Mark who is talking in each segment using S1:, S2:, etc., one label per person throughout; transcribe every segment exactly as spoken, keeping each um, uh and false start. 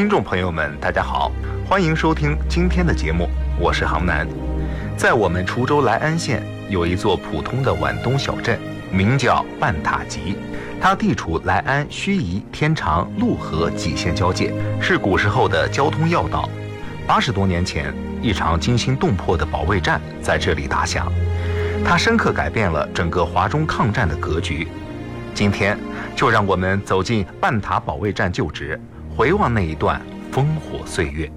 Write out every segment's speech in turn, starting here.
S1: 听众朋友们，大家好，欢迎收听今天的节目，我是杭南。在我们滁州来安县有一座普通的皖东小镇，名叫半塔集，它地处来安、盱眙、天长、陆河几县交界，是古时候的交通要道。八十多年前，一场惊心动魄的保卫战在这里打响，它深刻改变了整个华中抗战的格局。今天就让我们走进半塔保卫战旧址，回望那一段烽火岁月。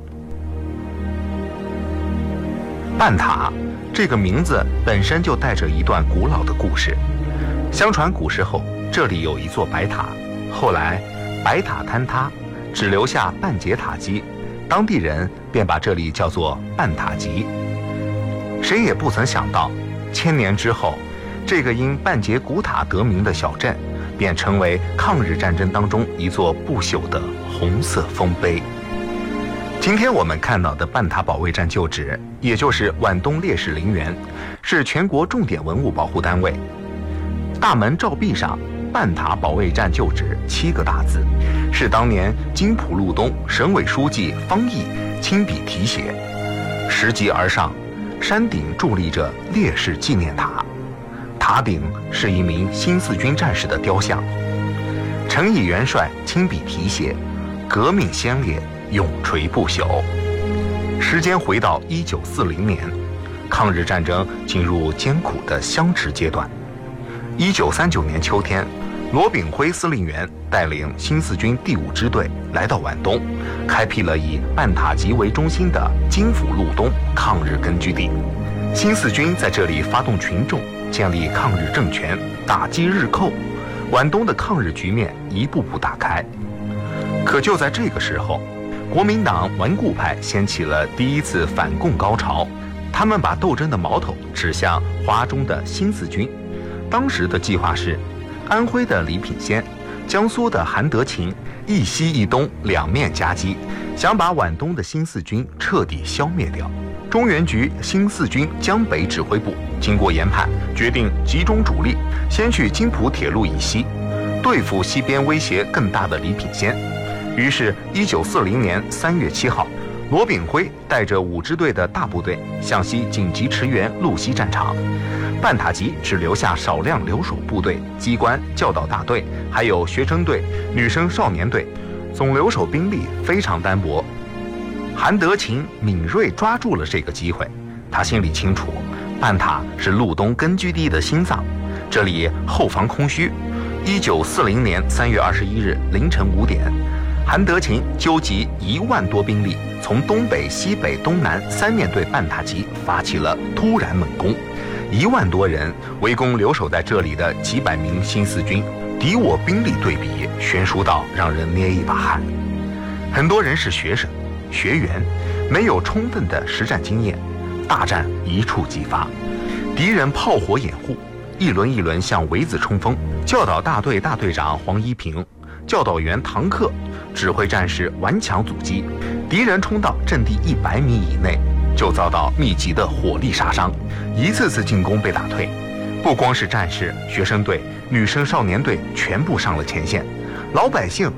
S1: 半塔这个名字本身就带着一段古老的故事。相传古时候这里有一座白塔，后来白塔坍塌，只留下半截塔基，当地人便把这里叫做半塔集。谁也不曾想到，千年之后，这个因半截古塔得名的小镇便成为抗日战争当中一座不朽的红色丰碑。今天我们看到的半塔保卫战旧址，也就是皖东烈士陵园，是全国重点文物保护单位。大门照壁上半塔保卫战旧址七个大字，是当年津浦路东省委书记方毅亲笔题写。拾级而上，山顶伫立着烈士纪念塔，塔顶是一名新四军战士的雕像。陈毅元帅亲笔题写：革命先烈，永垂不朽。时间回到一九四零年，抗日战争进入艰苦的相持阶段。一九三九年秋天，罗炳辉司令员带领新四军第五支队来到皖东，开辟了以半塔集为中心的津浦路东抗日根据地。新四军在这里发动群众，建立抗日政权，打击日寇，皖东的抗日局面一步步打开。可就在这个时候，国民党顽固派掀起了第一次反共高潮，他们把斗争的矛头指向华中的新四军。当时的计划是，安徽的李品仙、江苏的韩德勤一西一东两面夹击，想把皖东的新四军彻底消灭掉。中原局新四军江北指挥部经过研判，决定集中主力，先去津浦铁路以西，对付西边威胁更大的李品仙。于是一九四零年三月七号，罗炳辉带着五支队的大部队向西紧急驰援路西战场。半塔集只留下少量留守部队、机关、教导大队，还有学生队、女生少年队，总留守兵力非常单薄。韩德勤敏锐抓住了这个机会，他心里清楚，半塔是路东根据地的心脏，这里后防空虚。一九四零年三月二十一日凌晨五点，韩德勤纠集一万多兵力，从东北、西北、东南三面对半塔集发起了突然猛攻。一万多人围攻留守在这里的几百名新四军，敌我兵力对比悬殊到让人捏一把汗。很多人是学生、学员，没有充分的实战经验，大战一触即发，敌人炮火掩护，一轮一轮向围子冲锋。教导大队大队长黄一平、教导员唐克指挥战士顽强阻击，敌人冲到阵地一百米以内，就遭到密集的火力杀伤，一次次进攻被打退。不光是战士、学生队、女生少年队全部上了前线，老百姓